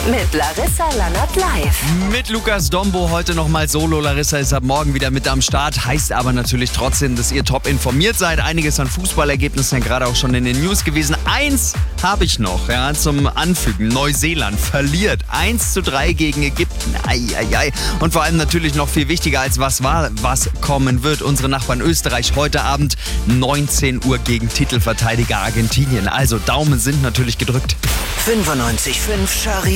Mit Larissa Lannert live. Mit Lukas Dombo heute nochmal solo. Larissa ist ab morgen wieder mit am Start. Heißt aber natürlich trotzdem, dass ihr top informiert seid. Einiges an Fußballergebnissen, ja gerade auch schon in den News gewesen. Eins habe ich noch, ja, zum Anfügen. Neuseeland verliert 1:3 gegen Ägypten. Eieiei. Und vor allem natürlich noch viel wichtiger als was war, was kommen wird. Unsere Nachbarn Österreich heute Abend 19 Uhr gegen Titelverteidiger Argentinien. Also Daumen sind natürlich gedrückt. 95.5 Schari.